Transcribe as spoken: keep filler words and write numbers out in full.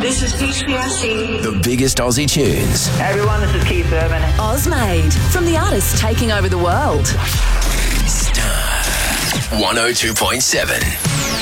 This is H P R C. The biggest Aussie tunes. Hey everyone, this is Keith Urban. Ozmade, from the artists taking over the world. Star one oh two point seven.